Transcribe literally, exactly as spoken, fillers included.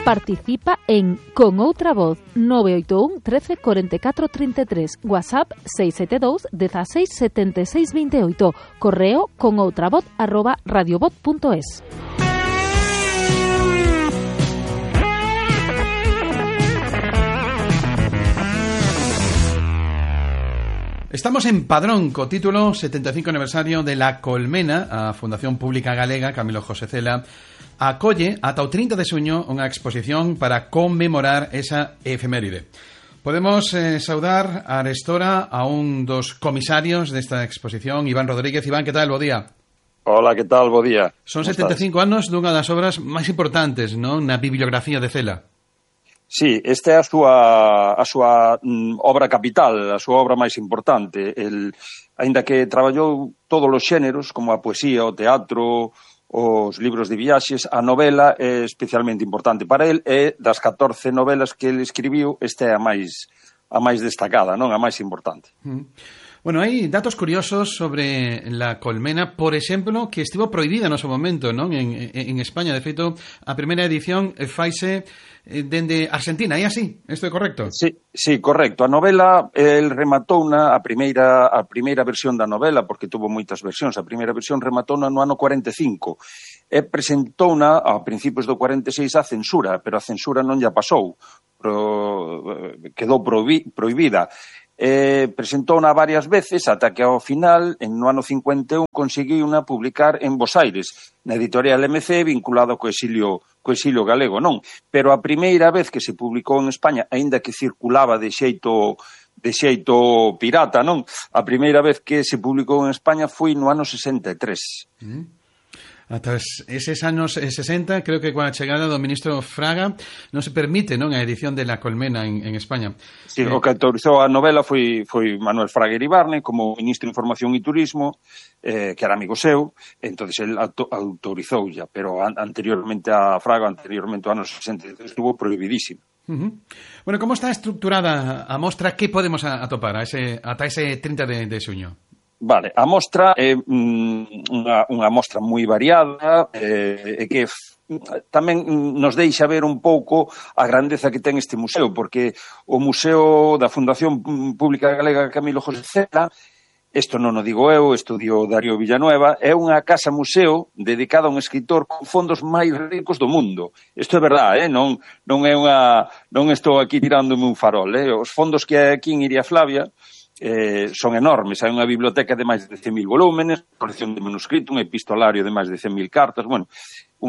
Participa en Con Outra Voz nove oito un, trece, cuarenta y cuatro, treinta y tres, WhatsApp seis sete dos, dieciséis, setenta y seis, veintiocho, correo conoutravoz arroba radiovoz punto es. Estamos en Padrón, co título setenta e cinco aniversario de La Colmena. A Fundación Pública Galega Camilo José Cela acolle ata o trinta de xuño unha exposición para conmemorar esa efeméride. Podemos eh, saudar a Arestora a un dos comisarios desta exposición, Iván Rodríguez. Iván, que tal? Bo día. Hola, que tal? Bo día. Son setenta e cinco anos dunha das obras máis importantes, non, na bibliografía de Cela. Sí, esta é a súa, a súa mm, obra capital, a súa obra máis importante. El, aínda que traballou todos os xéneros, como a poesía, o teatro, os libros de viaxes, a novela é especialmente importante para el, e das catorce novelas que ele escribiu, esta é a máis, a máis destacada, non? A máis importante. Mm. Bueno, hai datos curiosos sobre La Colmena, por exemplo, que estivo prohibida no seu momento, non? En, en España, de feito, a primeira edición faise dende Argentina, é así? Isto é correcto? Sí, sí, correcto. A novela, el rematou na a primeira a primeira versión da novela, porque tuvo moitas versións. A primeira versión rematou no ano cuarenta e cinco. E presentouna a principios do cuarenta e seis a censura, pero a censura non lla pasou. Pro, quedou prohibi, prohibida. Eh, presentouna varias veces ata que ao final, en no ano cincuenta e un, conseguiu unha publicar en Bos Aires, na editorial M C, vinculado co exilio, co exilio galego, non? Pero a primeira vez que se publicou en España, aínda que circulaba de xeito de xeito pirata, non? A primeira vez que se publicou en España foi no ano sesenta e tres. Mm. Ata eses anos sesenta, creo que coa chegada do ministro Fraga non se permite, non, a edición de La Colmena en, en España. Sí, eh... o que autorizou a novela foi, foi Manuel Fraga Iribarne como ministro de Información e Turismo, eh, que era amigo seu, entonces el auto, autorizou ya, pero an, anteriormente a Fraga, anteriormente ao ano sesenta e tres, estuvo prohibidísimo. Uh-huh. Bueno, como está estructurada a mostra? Que podemos atopar a ese, ata ese trinta de xuño? Vale, a mostra é mm, unha, unha mostra moi variada eh, e que f, tamén nos deixa ver un pouco a grandeza que ten este museo, porque o Museo da Fundación Pública Galega Camilo José Cela, isto non o digo eu, isto dio Darío Villanueva, é unha casa-museo dedicada a un escritor con fondos máis ricos do mundo. Isto é verdade, eh? non, non é unha, non estou aquí tirándome un farol, eh? Os fondos que hai aquí en Iria Flavia Eh, son enormes. Hai unha biblioteca de máis de cen mil volúmenes, colección de manuscrito, un epistolario de máis de cen mil cartas, bueno,